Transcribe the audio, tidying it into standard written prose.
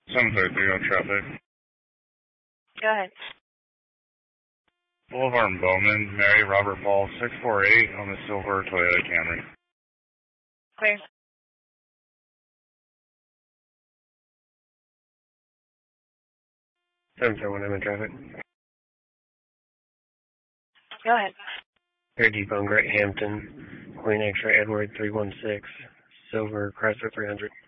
733 on traffic. Go ahead. Boulevard and Bowman, Mary Robert Paul, 648 on the silver Toyota Camry. Clear. 741, I'm in traffic. Go ahead. Air Depot, Great Hampton, Queen X-ray Edward 316, silver Chrysler 300.